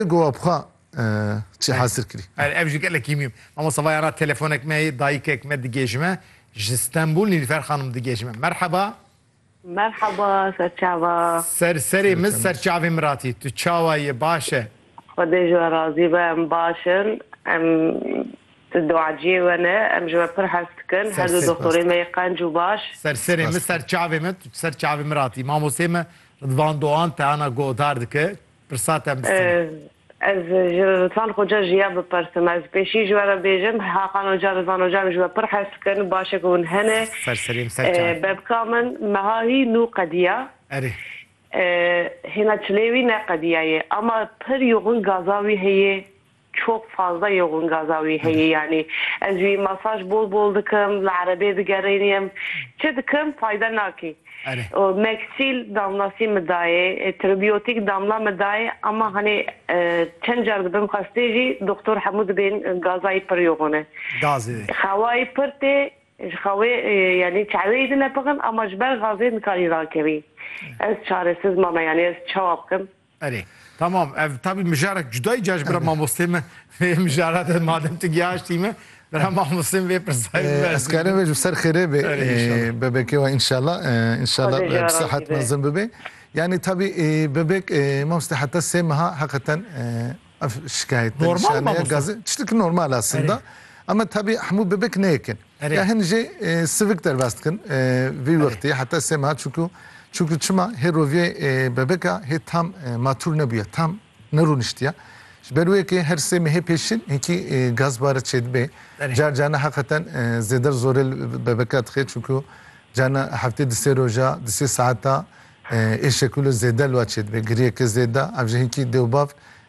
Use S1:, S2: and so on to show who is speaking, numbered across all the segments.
S1: Guapxa çi hasır kiri.
S2: Ev jî gelekî mîm. Ama savayana telefonek me dayîkek me digêjime ji Stenbul Nilüfer xanım digêjime. Merhaba.
S3: Merhaba, serçava.
S2: Serserê min serçavê miratî. Tu çawa yê baş e?
S3: Xwedê ji we razî be, em başin. Em duaciyê we ne, em ji we pir hes dikin. Her du doktorê me yê qenc û baş.
S2: Serserê min serçavê me, tu serçavê miratî. Mamosê me Rıdvan Doğan te ana godar dike. Pirsat em bistin.
S3: Ez ji Rıdvan Hoca jiya bipirsim. Ez pêşî ji we re bêjim. Hakan Hoca, Rıdvan Hoca ji we pir hes dikin. Başek hûn hene.
S2: Serserê serçavê.
S3: Bebka min mehahî nû qediya.
S2: Erê.
S3: Hêna çilê wî ne qediya ye. Ama pir yoğun gaza wî heye. Çok fazla yoğun gaza wî heye yani. Ez wî masaj bol bol dikim. Li erebê digerîniyim. Çi dikim fayda nakî. Meksil damlasî me daye, tribiyotik damla me daye ama hani çend car dibim xwestê jî doktor hemû dibên gazayî pir yoğun e.
S2: Gazê.
S3: Xewayî pir tê ji xewê yani çavê de nepiqin ama ji ber gazê nikarî rakevî. Ez çaresiz mame yani ez çawa bikim.
S2: Erê. Tamam ev tabii mijarek cudayî caş bira mamostê me mijara de madem tu giyaştî me bira mamostê vê pirsayê.
S1: Ez karim ve ser xêrê be bebekê ve inşallah sıhhat mezin bibe. Yani tabii bebek mamostê hatta semaha hakikaten şikayet.
S2: Normal mı
S1: gazı? Tiştik normal aslında. Ama tabii hemû bebek ne yekin? Ya hence sıvık derbastkin vi vakti hatta semaha çünkü çima her roviye bebeka he tam matur nebuya tam nerun iştiya. Beruye ki her seme he peşin ki gaz barı çedbe. Car cana hakikaten zeder zorel bebeka tıkı çünkü cana hafte dise roja dise saata eşekulu zedel va çedbe. Griye ke zeda avje ki deobav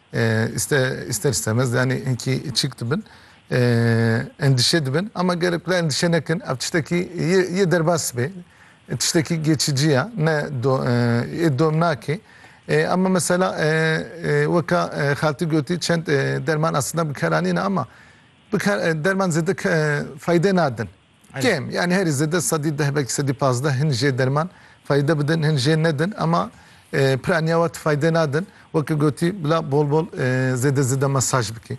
S1: ister istemez yani ki çıktı ben endişe dibin ama gerekli endişe nekin avtıştaki ye derbas be. Tişteki geçici ya ne domnaki ama mesela vaka halti götü çent derman aslında bir karani ama bu derman zede fayda nadın kem yani her zede sadi de belki sadi fazla hince derman fayda beden hince nedin ama pranyavat fayda nadın vaka götü bla bol bol zede masaj biki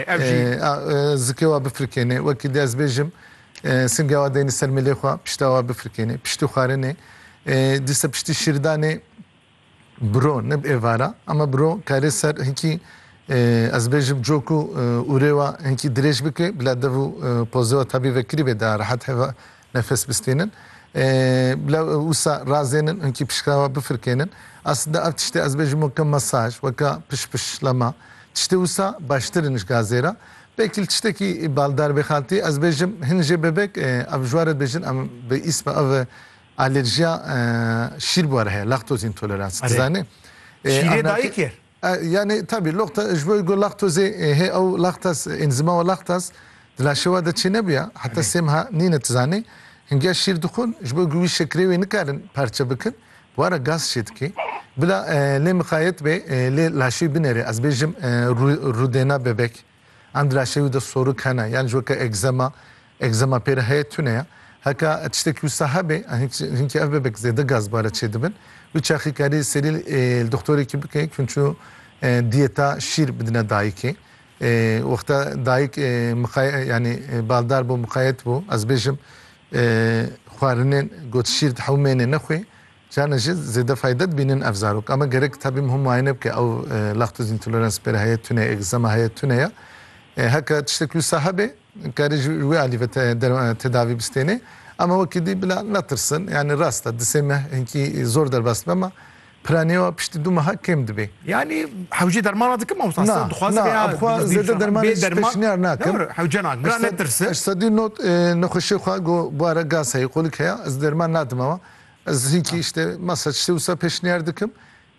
S1: zikeva bifrikene vaki dezbejim Singawa deni sermeli xwa piştawa bifrikene piştu xarene dise pişti şirdane bro ne evara ama bro kare ser hinki azbejim joku ureva hinki direş bike bila devu pozova tabi vekri be da rahat heva nefes bistinin bila usa razenin hinki pişkawa bifrikenin aslında artışte azbejim vaka masaj vaka pişlama işte usa baştırınış gazera belki tişteki baldar bekhalti az bejim hince bebek avjwaret bejin am be isme av alerjiya şir bu araya laktoz intolerans zane
S2: şire dayık yer
S1: yani tabi lokta jvoy laktoze he au laktas enzima ve laktas dilaşeva da çine biya hatta semha nine zane hinge şir dukun jvoy gwi şekri ve nikarin parça bakın bu ara gaz şedki bila le mukayet be le laşi binere az bejim rudena bebek Andra şeyu da soru kana yani joka egzama pere hayatune ya haka tişteki sahabe hinki ev bebek zede gaz bara çedibin ve çakikari seril doktor ekibi ki çünkü diyeta şir bidine daiki vakta daik yani baldar bu mukayet bu az bejim xwarinin got şir tahumene nekhu canıcı zede faydat binin afzaruk ama gerek tabi muayene ki av laktoz intolerans pere hayatune egzama hayatune ya haka tiştekli sahabe karıcı ve ali ve tedavi bisteni ama vakidi bila natırsın yani rasta diseme ki zor derbast ama praneo pişti duma hakem dibe
S2: yani havcı derman adı kim olsa
S1: duhaz veya zede derman peşniyar nakim
S2: havcana natırsın
S1: sadi not nexuşi xwa bu ara gaz hayqolik ya az derman nadım ama az hinki işte masaj işte usa peşniyar dikim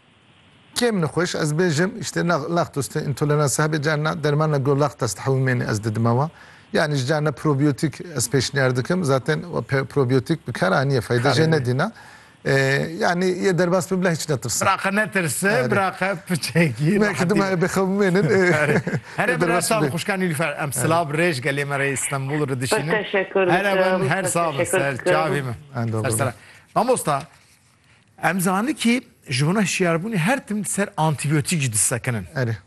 S1: كم نخوش از بيجم işte لاktوز intolerans sahibi canına dermanla gol laktas tahvimeni az dedim ama yani canına probiyotik az peşniyardıkım zaten o probiyotik bir karaniye fayda cenedina yani ye derbas billah hiç natırsın.
S2: Bırakın natırsın bırakın pıçeki.
S1: Belki de ma bexavmenin.
S2: Her bir sağ hoşkan Nilüfer emsalab reş galemere İstanbul redişinin.
S3: Teşekkür ederim.
S2: Her sağ olun çavim. Mamosta emzanı ki jivana şiyarbuni her tim ser antibiyotik ciddi sakının.
S1: Evet.